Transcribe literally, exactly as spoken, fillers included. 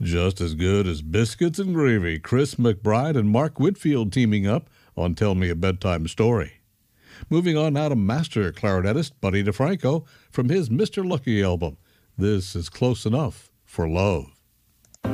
Just as good as biscuits and gravy, Chris McBride and Mark Whitfield teaming up on Tell Me a Bedtime Story. Moving on now to master clarinetist Buddy DeFranco from his Mister Lucky album. This is Close Enough for Love.